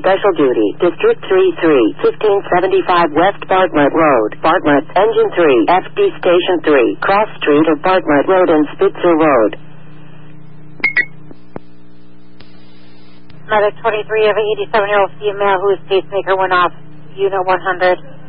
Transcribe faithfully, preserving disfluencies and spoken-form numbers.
Special Duty, District three three, fifteen seventy-five West Bartlett Road, Bartlett, Engine three, F D Station three, Cross Street of Bartlett Road and Spitzer Road. Mother twenty-three of an eighty-seven-year-old female whose pacemaker went off, unit one hundred.